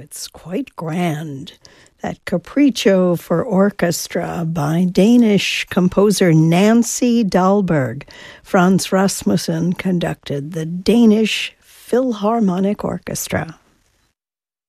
it's quite grand. That Capriccio for Orchestra by Danish composer Nancy Dahlberg. Frans Rasmussen conducted the Danish Philharmonic Orchestra.